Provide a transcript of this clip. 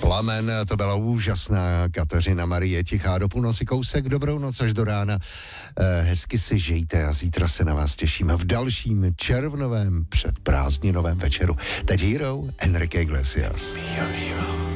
Plamen, to byla úžasná Kateřina Marie, tichá do půlnoci kousek, dobrou noc až do rána. Hezky si žijte a zítra se na vás těšíme v dalším červnovém předprázdninovém večeru. Teď Hero, Enrique Iglesias. Be your hero.